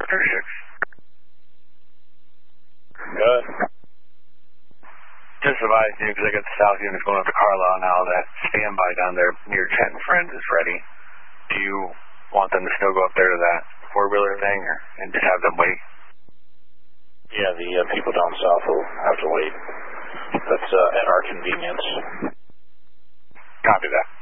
Good. Just advising you, because I got the south units going up to Carlisle now, that standby down there near Chet and Friends is ready. Do you want them to still go up there to that four-wheeler thing, and just have them wait? Yeah, the people down south will have to wait. That's at our convenience. Copy that.